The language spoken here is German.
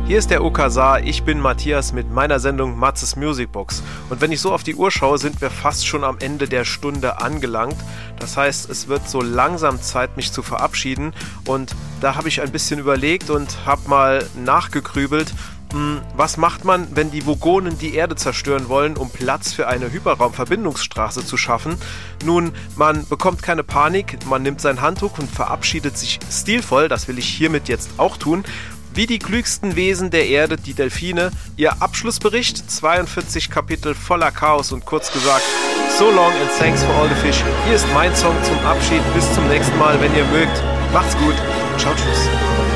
Hier ist der Okazar, ich bin Matthias mit meiner Sendung Matzes Musicbox. Und wenn ich so auf die Uhr schaue, sind wir fast schon am Ende der Stunde angelangt. Das heißt, es wird so langsam Zeit, mich zu verabschieden. Und da habe ich ein bisschen überlegt und habe mal nachgegrübelt, was macht man, wenn die Vogonen die Erde zerstören wollen, um Platz für eine Hyperraumverbindungsstraße zu schaffen? Nun, man bekommt keine Panik, man nimmt sein Handtuch und verabschiedet sich stilvoll, das will ich hiermit jetzt auch tun, wie die klügsten Wesen der Erde, die Delfine. Ihr Abschlussbericht, 42 Kapitel voller Chaos und kurz gesagt, so long and thanks for all the fish. Hier ist mein Song zum Abschied, bis zum nächsten Mal, wenn ihr mögt. Macht's gut, ciao, tschüss.